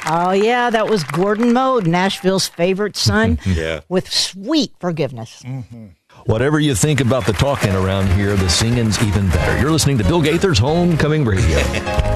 Oh, yeah, that was Gordon Mode, Nashville's favorite son, Yeah. with sweet forgiveness. Whatever you think about the talking around here, the singing's even better. You're listening to Bill Gaither's Homecoming Radio.